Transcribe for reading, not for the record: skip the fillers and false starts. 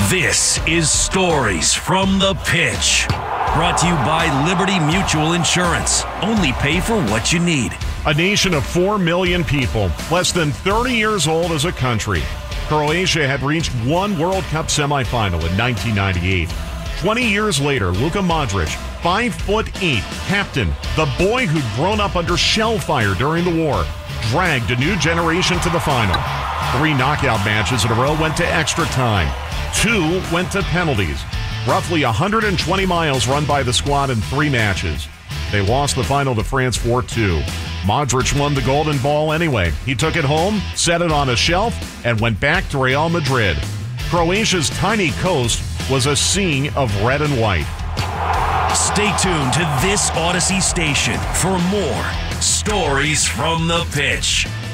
This is Stories from the Pitch. Brought to you by Liberty Mutual Insurance. Only pay for what you need. A nation of 4 million people, less than 30 years old as a country. Croatia had reached one World Cup semifinal in 1998. 20 years later, Luka Modric, 5'8", captain, the boy who'd grown up under shell fire during the war, dragged a new generation to the final. 3 knockout matches in a row went to extra time. 2 went to penalties. Roughly 120 miles run by the squad in 3 matches. They lost the final to France 4-2. Modric won the golden ball anyway. He took it home, set it on a shelf, and went back to Real Madrid. Croatia's tiny coast was a sea of red and white. Stay tuned to this Odyssey station for more Stories from the Pitch.